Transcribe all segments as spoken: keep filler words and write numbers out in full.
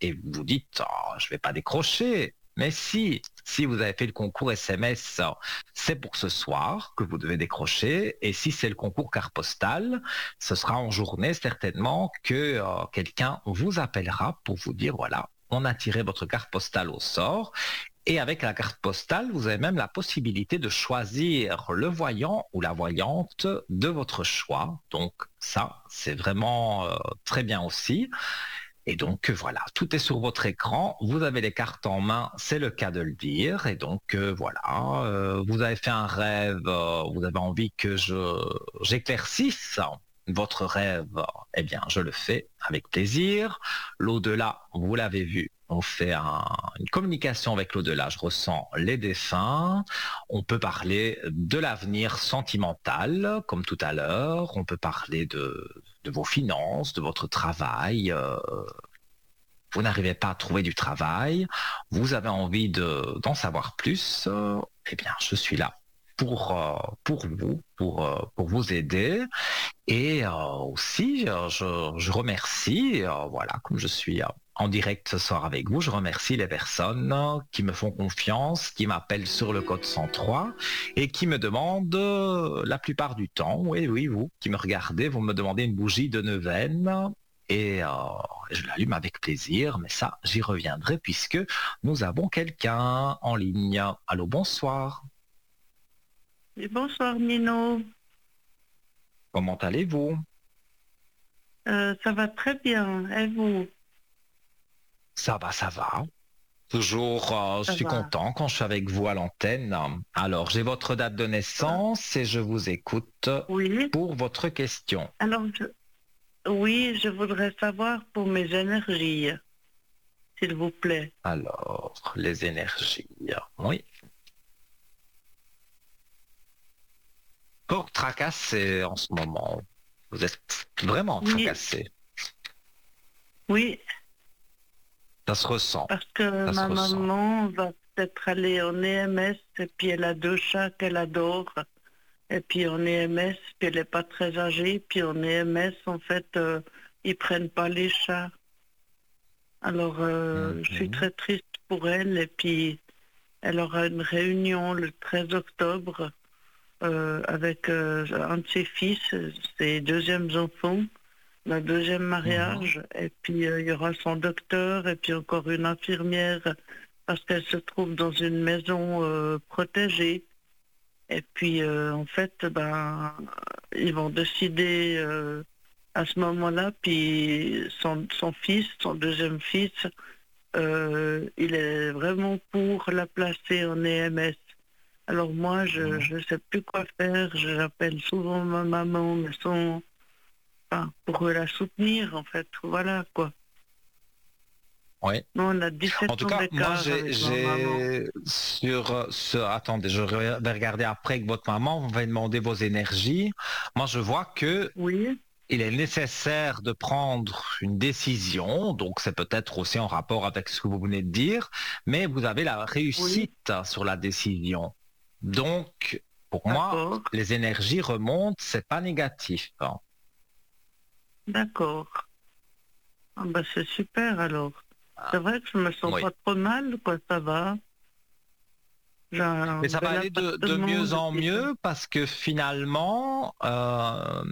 et vous dites oh, je ne vais pas décrocher. Mais si, si vous avez fait le concours S M S, c'est pour ce soir que vous devez décrocher. Et si c'est le concours carte postale, ce sera en journée certainement que euh, quelqu'un vous appellera pour vous dire voilà, on a tiré votre carte postale au sort. Et avec la carte postale, vous avez même la possibilité de choisir le voyant ou la voyante de votre choix. Donc ça, c'est vraiment euh, très bien aussi. Et donc voilà, tout est sur votre écran, vous avez les cartes en main, c'est le cas de le dire. Et donc euh, voilà, euh, vous avez fait un rêve, euh, vous avez envie que je j'éclaircisse votre rêve, eh bien je le fais avec plaisir. L'au-delà, vous l'avez vu, on fait un, une communication avec l'au-delà, je ressens les défunts, on peut parler de l'avenir sentimental, comme tout à l'heure, on peut parler de, de vos finances, de votre travail, euh, vous n'arrivez pas à trouver du travail, vous avez envie de, d'en savoir plus, euh, eh bien je suis là pour, euh, pour vous, pour, euh, pour vous aider. Et euh, aussi, euh, je, je remercie, euh, voilà, comme je suis euh, en direct ce soir avec vous, je remercie les personnes euh, qui me font confiance, qui m'appellent sur le code cent trois et qui me demandent euh, la plupart du temps, oui, oui, vous qui me regardez, vous me demandez une bougie de neuvaine. Et euh, je l'allume avec plaisir, mais ça, j'y reviendrai puisque nous avons quelqu'un en ligne. Allô, bonsoir. Et bonsoir Nino. Comment allez-vous? Euh, ça va très bien. Et vous? Ça va, ça va. Toujours, euh, je Ça suis va. content quand je suis avec vous à l'antenne. Alors, j'ai votre date de naissance et je vous écoute Oui. pour votre question. Alors, je... oui, je voudrais savoir pour mes énergies, s'il vous plaît. Alors, les énergies. Oui. Pour tracasser en ce moment. Vous êtes vraiment Oui. tracassé. Oui, Ça se ressent. parce que Ça ma se ressent. maman va peut-être aller en E M S et puis elle a deux chats qu'elle adore. Et puis en E M S, puis elle n'est pas très âgée. Puis en E M S, en fait, euh, ils prennent pas les chats. Alors, euh, Mhm. je suis très triste pour elle. Et puis, elle aura une réunion le treize octobre euh, avec euh, un de ses fils, ses deuxièmes enfants, le deuxième mariage. Mhm. Et puis, euh, il y aura son docteur et puis encore une infirmière parce qu'elle se trouve dans une maison euh, protégée. Et puis, euh, en fait, ben, ils vont décider euh, à ce moment-là. Puis, son, son fils, son deuxième fils, euh, il est vraiment pour la placer en E M S. Alors moi, je ne sais plus quoi faire. J'appelle souvent ma maman, mais sans, enfin, pour la soutenir, en fait. Voilà, quoi. Oui. Nous, on a dix-sept En tout ans cas, moi, d'écart j'ai, avec ma maman. j'ai sur ce. Attendez, je vais regarder après avec votre maman. Vous va demander vos énergies. Moi, je vois que Oui, il est nécessaire de prendre une décision. Donc, c'est peut-être aussi en rapport avec ce que vous venez de dire, mais vous avez la oui, réussite sur la décision. Donc, pour moi, d'accord, les énergies remontent. C'est pas négatif. Hein. d'accord. Ah bah c'est super alors. C'est vrai que je me sens Oui. pas trop mal, quoi, ça va. J'ai un Mais ça va bel aller de, de appartement mieux en depuis... mieux parce que finalement, euh,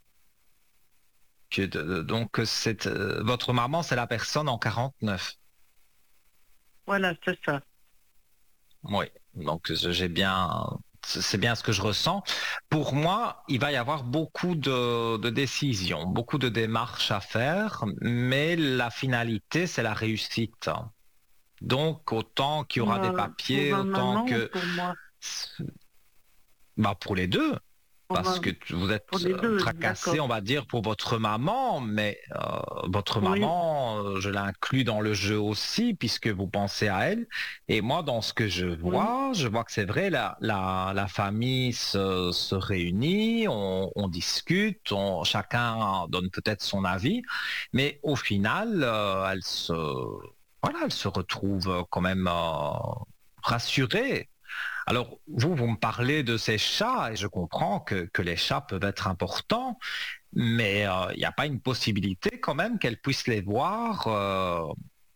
que de- donc c'est euh, votre maman, c'est la personne en quarante-neuf. Voilà, c'est ça. Oui, donc je- j'ai bien, c'est bien ce que je ressens. Pour moi, il va y avoir beaucoup de, de décisions, beaucoup de démarches à faire, mais la finalité, c'est la réussite. Donc, autant qu'il y Pour aura des ma, pour papiers, ma autant maman ou que, pour moi? bah, pour les deux. Pour, Parce ma, que vous pour êtes les euh, deux, tracassé, d'accord. on va dire, pour votre maman, mais euh, votre Oui, maman, euh, je l'inclus dans le jeu aussi, puisque vous pensez à elle. Et moi, dans ce que je oui, vois, je vois que c'est vrai, la, la, la famille se, se réunit, on, on discute, on, chacun donne peut-être son avis, mais au final, euh, elle se, voilà, elle se retrouve quand même euh, rassurée. Alors, vous, vous me parlez de ces chats et je comprends que, que les chats peuvent être importants, mais euh, il n'y a pas une possibilité quand même qu'elle puisse les voir. euh,